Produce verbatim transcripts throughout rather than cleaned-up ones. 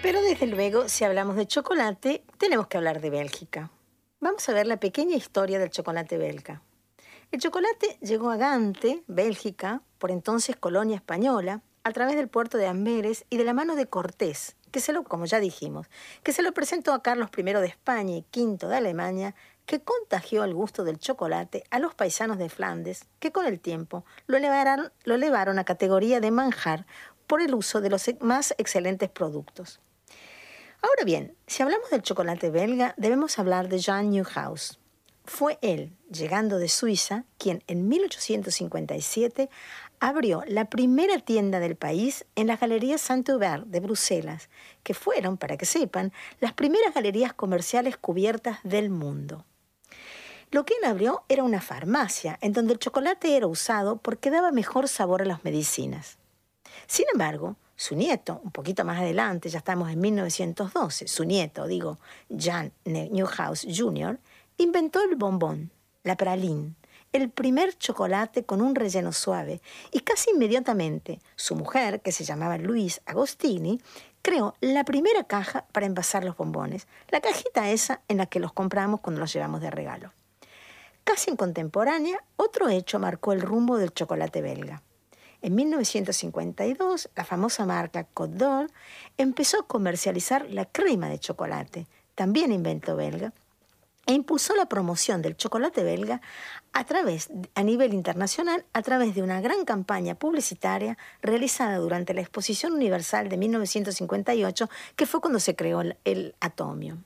Pero desde luego, si hablamos de chocolate, tenemos que hablar de Bélgica. Vamos a ver la pequeña historia del chocolate belga. El chocolate llegó a Gante, Bélgica, por entonces colonia española, a través del puerto de Amberes y de la mano de Cortés, que se lo, como ya dijimos, que se lo presentó a Carlos primero de España y quinto de Alemania, que contagió el gusto del chocolate a los paisanos de Flandes, que con el tiempo lo elevaron, lo elevaron a categoría de manjar por el uso de los más excelentes productos. Ahora bien, si hablamos del chocolate belga, debemos hablar de Jan Newhouse. Fue él, llegando de Suiza, quien en mil ochocientos cincuenta y siete abrió la primera tienda del país en las Galerías Saint-Hubert de Bruselas, que fueron, para que sepan, las primeras galerías comerciales cubiertas del mundo. Lo que él abrió era una farmacia en donde el chocolate era usado porque daba mejor sabor a las medicinas. Sin embargo, su nieto, un poquito más adelante, ya estamos en mil novecientos doce, su nieto, digo, Jan Newhouse junior, inventó el bombón, la praline, el primer chocolate con un relleno suave, y casi inmediatamente su mujer, que se llamaba Louise Agostini, creó la primera caja para envasar los bombones, la cajita esa en la que los compramos cuando los llevamos de regalo. Casi en contemporánea, otro hecho marcó el rumbo del chocolate belga. En mil novecientos cincuenta y dos, la famosa marca Côte d'Or empezó a comercializar la crema de chocolate, también invento belga, e impulsó la promoción del chocolate belga a, través, a nivel internacional a través de una gran campaña publicitaria realizada durante la Exposición Universal de mil novecientos cincuenta y ocho, que fue cuando se creó el, el Atomium.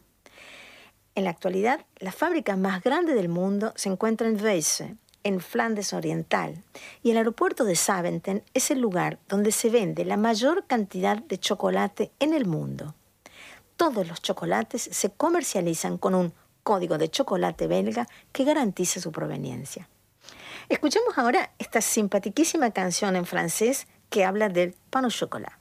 En la actualidad, la fábrica más grande del mundo se encuentra en Weisse, en Flandes Oriental, y el aeropuerto de Zaventem es el lugar donde se vende la mayor cantidad de chocolate en el mundo. Todos los chocolates se comercializan con un código de chocolate belga que garantiza su proveniencia. Escuchemos ahora esta simpaticísima canción en francés que habla del pain au chocolat.